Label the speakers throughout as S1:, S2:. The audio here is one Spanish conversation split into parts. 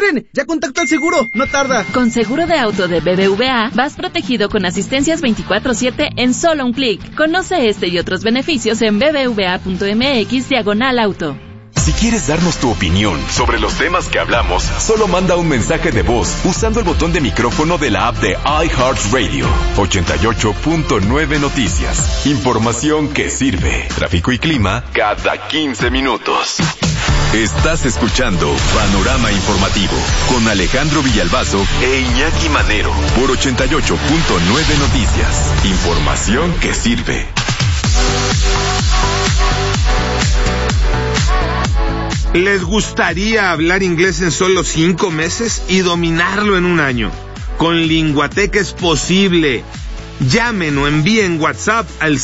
S1: esperen! ¡Ya contacto al seguro! ¡No tarda!
S2: Con seguro de auto de BBVA, vas protegido con asistencias 24/7 en solo un clic. Conoce este y otros beneficios en bbva.mx/auto.
S3: Si quieres darnos tu opinión sobre los temas que hablamos, solo manda un mensaje de voz usando el botón de micrófono de la app de iHeartRadio. 88.9 Noticias. Información que sirve. Tráfico y clima cada 15 minutos. Estás escuchando Panorama Informativo con Alejandro Villalbazo e Iñaki Manero por 88.9 Noticias. Información que sirve.
S4: ¿Les gustaría hablar inglés en solo 5 meses y dominarlo en un año? Con Linguatec es posible. Llamen o envíen WhatsApp al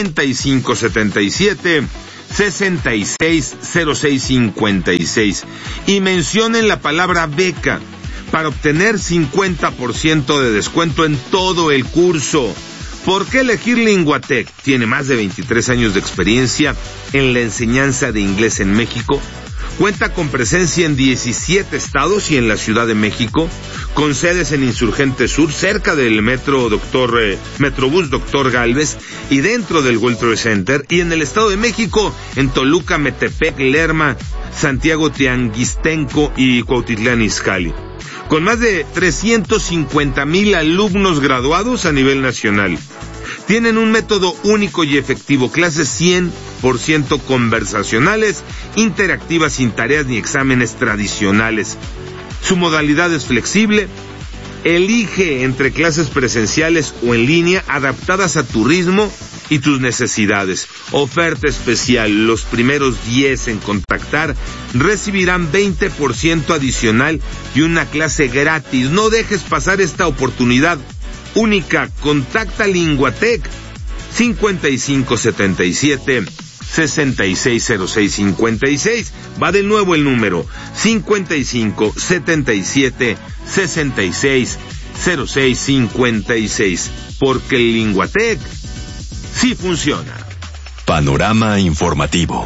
S4: 5577-660656 y mencionen la palabra beca para obtener 50% de descuento en todo el curso. ¿Por qué elegir Linguatec? Tiene más de 23 años de experiencia en la enseñanza de inglés en México. Cuenta con presencia en 17 estados y en la Ciudad de México, con sedes en Insurgente Sur, cerca del Metrobús Dr. Gálvez y dentro del World Trade Center, y en el Estado de México, en Toluca, Metepec, Lerma, Santiago Tianguistenco y Cuautitlán Izcalli. Con más de 350,000 alumnos graduados a nivel nacional. Tienen un método único y efectivo, clases 100% conversacionales, interactivas sin tareas ni exámenes tradicionales. Su modalidad es flexible. Elige entre clases presenciales o en línea, adaptadas a tu ritmo y tus necesidades. Oferta especial: los primeros 10 en contactar recibirán 20% adicional y una clase gratis. No dejes pasar esta oportunidad única. Contacta Linguatec 5577-660656. Va de nuevo el número 5577-660656, porque el Linguatec sí funciona.
S3: Panorama Informativo.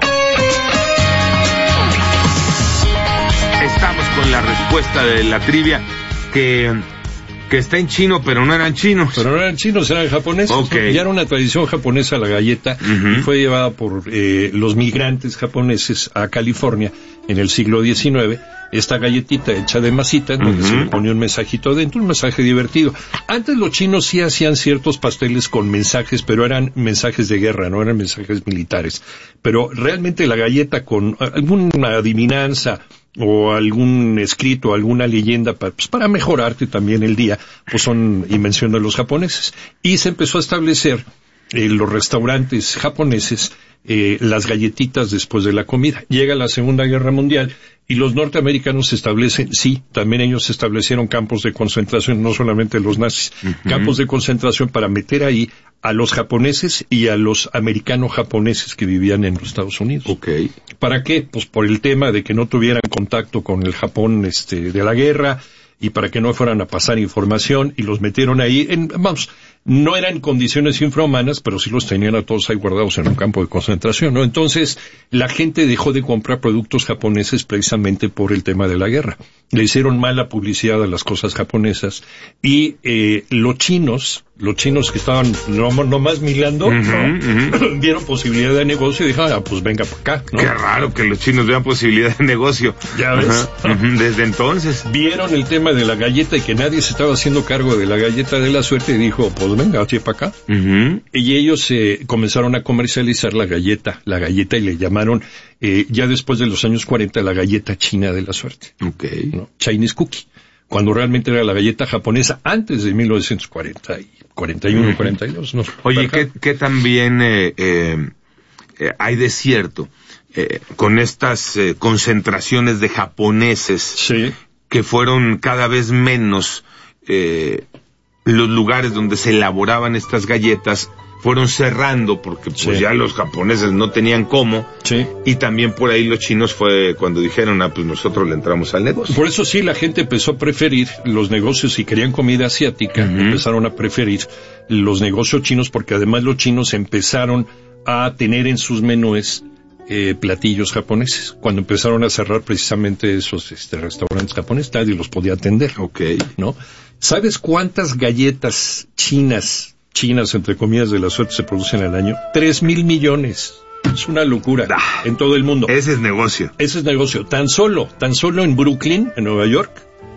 S4: Estamos con la respuesta de la trivia que está en chino, pero no eran chinos.
S5: Pero no eran chinos, eran japoneses.
S4: Okay.
S5: Ya era una tradición japonesa la galleta, y fue llevada por los migrantes japoneses a California en el siglo XIX. Esta galletita hecha de masita, donde se le ponía un mensajito dentro, un mensaje divertido. Antes los chinos sí hacían ciertos pasteles con mensajes, pero eran mensajes de guerra, no eran mensajes militares. Pero realmente la galleta con alguna adivinanza o algún escrito, alguna leyenda para mejorarte también el día, pues son invención de los japoneses. Y se empezó a establecer en los restaurantes japoneses las galletitas después de la comida. Llega la Segunda Guerra Mundial y los norteamericanos establecen, sí, también ellos establecieron campos de concentración, no solamente los nazis, campos de concentración para meter ahí a los japoneses y a los americano-japoneses que vivían en los Estados Unidos.
S4: Okay.
S5: ¿Para qué? Pues por el tema de que no tuvieran contacto con el Japón de la guerra, y para que no fueran a pasar información, y los metieron ahí no eran condiciones infrahumanas, pero sí los tenían a todos ahí guardados en un campo de concentración, ¿no? Entonces, la gente dejó de comprar productos japoneses precisamente por el tema de la guerra. Le hicieron mala publicidad a las cosas japonesas, y los chinos que estaban nomás mirando, vieron posibilidad de negocio y dijeron, pues venga para acá, ¿no?
S4: Qué raro que los chinos vean posibilidad de negocio.
S5: Ya ves.
S4: Desde entonces.
S5: Vieron el tema de la galleta y que nadie se estaba haciendo cargo de la galleta de la suerte y dijo, pues venga, así para acá. Y ellos comenzaron a comercializar la galleta y le llamaron, ya después de los años 40, la galleta china de la suerte.
S4: Okay.
S5: ¿No? Chinese Cookie. Cuando realmente era la galleta japonesa antes de 1940 y 41, 42. ¿No?
S4: Oye, ¿qué también hay de cierto con estas concentraciones de japoneses que fueron cada vez menos los lugares donde se elaboraban estas galletas? Fueron cerrando porque pues ya los japoneses no tenían cómo, y también por ahí los chinos fue cuando dijeron, pues nosotros le entramos al negocio.
S5: Por eso sí, la gente empezó a preferir los negocios, si querían comida asiática, empezaron a preferir los negocios chinos, porque además los chinos empezaron a tener en sus menús platillos japoneses. Cuando empezaron a cerrar precisamente esos restaurantes japoneses, nadie los podía atender.
S4: Okay.
S5: ¿No? ¿Sabes cuántas galletas chinas entre comillas de la suerte se producen al año? 3,000 millones. Es una locura en todo el mundo.
S4: Ese es negocio.
S5: Tan solo en Brooklyn, en Nueva York,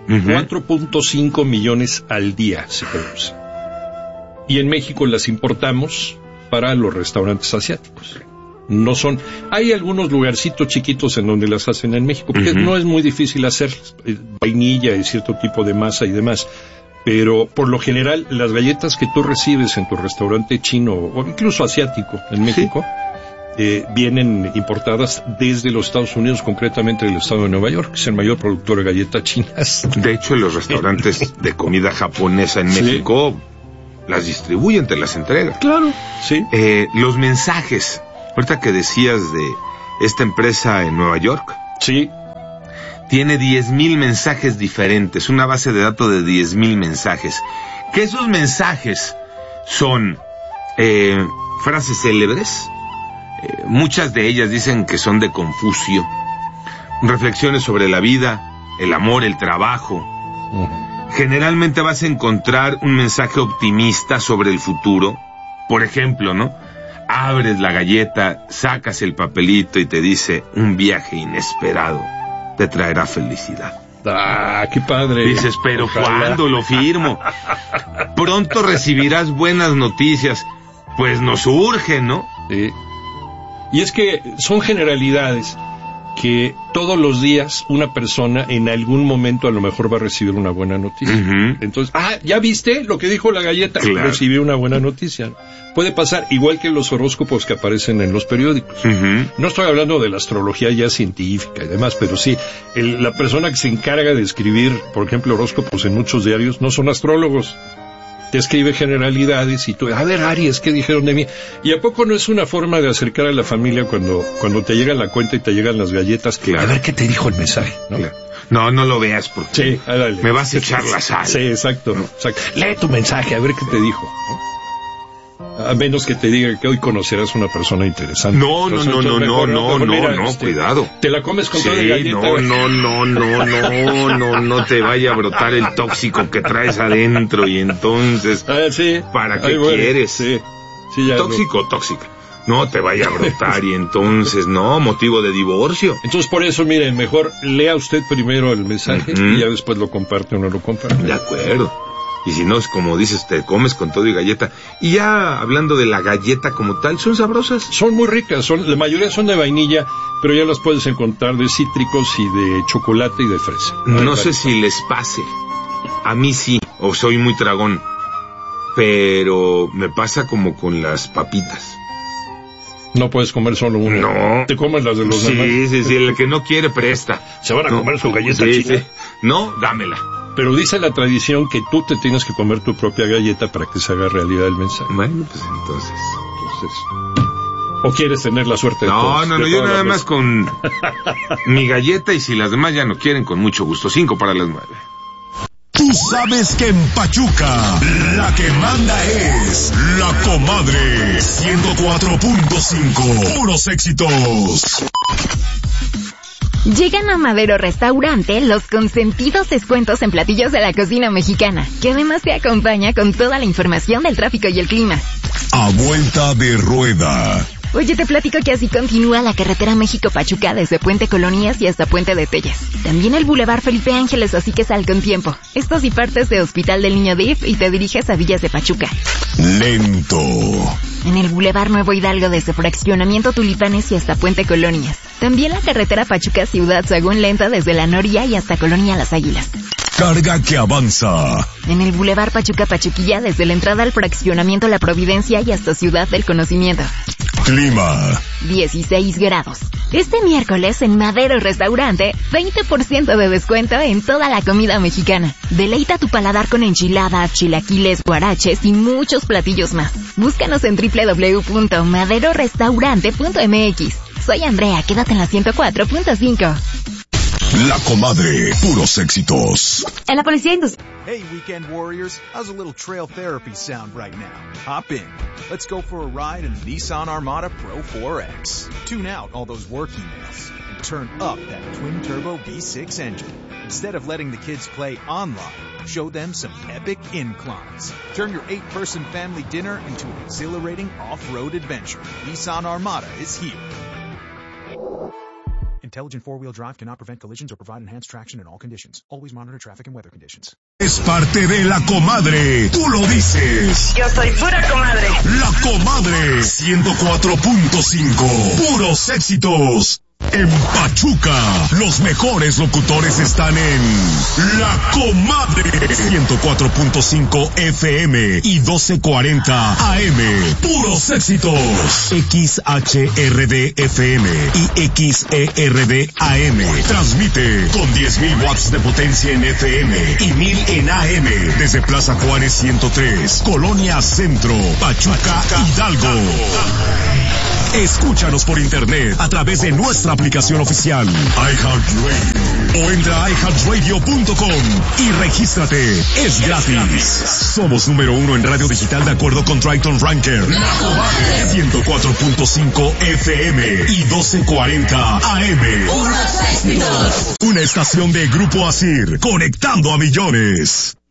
S5: 4.5 millones al día se produce. Y en México las importamos para los restaurantes asiáticos. Hay algunos lugarcitos chiquitos en donde las hacen en México, porque no es muy difícil hacerlas. Vainilla y cierto tipo de masa y demás. Pero por lo general, las galletas que tú recibes en tu restaurante chino o incluso asiático en México, vienen importadas desde los Estados Unidos, concretamente del estado de Nueva York, que es el mayor productor de galletas chinas.
S4: De hecho, en los restaurantes de comida japonesa en México las distribuyen, te las entregan.
S5: Claro, sí.
S4: Los mensajes, ahorita que decías de esta empresa en Nueva York.
S5: Sí.
S4: Tiene 10,000 mensajes diferentes, una base de datos de 10,000 mensajes. Que esos mensajes son frases célebres. Muchas de ellas dicen que son de Confucio. Reflexiones sobre la vida, el amor, el trabajo. Generalmente vas a encontrar un mensaje optimista sobre el futuro. Por ejemplo, ¿no? Abres la galleta, sacas el papelito y te dice: un viaje inesperado te traerá felicidad.
S5: ¡Ah, qué padre!
S4: Dices, pero ¿cuándo lo firmo? Pronto recibirás buenas noticias. Pues nos urge, ¿no?
S5: Sí. Y es que son generalidades que todos los días una persona en algún momento a lo mejor va a recibir una buena noticia. Entonces, ¿ya viste lo que dijo la galleta?
S4: Claro.
S5: Recibió una buena noticia. Puede pasar igual que los horóscopos que aparecen en los periódicos. No estoy hablando de la astrología ya científica y demás, pero sí, la persona que se encarga de escribir, por ejemplo, horóscopos en muchos diarios, no son astrólogos. Te escribe generalidades y tú, a ver, Aries, ¿qué dijeron de mí? ¿Y a poco no es una forma de acercar a la familia cuando te llega la cuenta y te llegan las galletas?
S4: Claro.
S5: A ver qué te dijo el mensaje, ¿no?
S4: Claro. No lo veas porque
S5: dale.
S4: Me vas a echar la sal.
S5: Sí, exacto. Lee tu mensaje, a ver qué te dijo, ¿no? A menos que te diga que hoy conocerás una persona interesante.
S4: No, cuidado.
S5: Te la comes con toda la galleta.
S4: No te vaya a brotar el tóxico que traes adentro y entonces... ¿Para qué quieres?
S5: Sí, ya
S4: Tóxica. No te vaya a brotar y entonces, motivo de divorcio.
S5: Entonces, por eso, miren, mejor lea usted primero el mensaje y ya después lo comparte o no lo comparte.
S4: De acuerdo. Y si no, es como dices, te comes con todo y galleta. Y ya hablando de la galleta como tal, ¿son sabrosas?
S5: Son muy ricas, la mayoría son de vainilla, pero ya las puedes encontrar de cítricos y de chocolate y de fresa.
S4: No sé si les pase. A mí sí, o soy muy tragón. Pero me pasa como con las papitas.
S5: No puedes comer solo una.
S4: No.
S5: Te comes las de los demás.
S4: Sí, el que no quiere presta.
S5: Se van a comer su galleta china.
S4: No, dámela.
S5: Pero dice la tradición que tú te tienes que comer tu propia galleta para que se haga realidad el mensaje.
S4: Bueno, pues entonces.
S5: ¿O quieres tener la suerte de todos?
S4: No, yo nada más con mi galleta y si las demás ya no quieren, con mucho gusto. 5 para las 9.
S6: Tú sabes que en Pachuca la que manda es La Comadre 104.5. Puros éxitos.
S7: Llegan a Madero Restaurante los consentidos descuentos en platillos de la cocina mexicana, que además te acompaña con toda la información del tráfico y el clima.
S6: A vuelta de rueda.
S7: Oye, te platico que así continúa la carretera México-Pachuca desde Puente Colonias y hasta Puente de Tellas. También el Boulevard Felipe Ángeles, así que sal con tiempo. Esto si partes de Hospital del Niño DIF y te diriges a Villas de Pachuca.
S6: Lento.
S7: En el Boulevard Nuevo Hidalgo desde Fraccionamiento Tulipanes y hasta Puente Colonias. También la carretera Pachuca-Ciudad Sagún lenta desde La Noria y hasta Colonia Las Águilas.
S6: Carga que avanza.
S7: En el Boulevard Pachuca-Pachuquilla desde la entrada al Fraccionamiento La Providencia y hasta Ciudad del Conocimiento.
S6: Clima.
S7: 16 grados. Este miércoles en Madero Restaurante, 20% de descuento en toda la comida mexicana. Deleita tu paladar con enchiladas, chilaquiles, guaraches y muchos platillos más. Búscanos en www.maderorestaurante.mx. Soy Andrea, quédate en la 104.5.
S6: La Comadre, puros éxitos.
S7: En la policía industrial.
S8: Hey, weekend warriors, how's a little trail therapy sound right now? Hop in. Let's go for a ride in the Nissan Armada Pro 4X. Tune out all those work emails and turn up that twin-turbo V6 engine. Instead of letting the kids play online, show them some epic inclines. Turn your 8-person family dinner into an exhilarating off-road adventure. Nissan Armada is here. Intelligent four-wheel drive cannot prevent collisions or provide enhanced traction in all conditions. Always monitor traffic and weather conditions.
S6: Es parte de La Comadre. Tú lo dices.
S9: Yo soy pura comadre.
S6: La Comadre 104.5. Puros éxitos. En Pachuca, los mejores locutores están en La Comadre 104.5 FM y 1240 AM. Puros éxitos. XHRD FM y XERD AM. Transmite con 10.000 watts de potencia en FM y 1.000 en AM desde Plaza Juárez 103, Colonia Centro, Pachuca, Hidalgo. Escúchanos por internet a través de nuestra aplicación oficial iHeartRadio o entra a iHeartRadio.com y regístrate. Es gratis. Somos número 1 en radio digital de acuerdo con Triton Ranker. 104.5 FM y 1240 AM. Una estación de Grupo Asir, conectando a millones.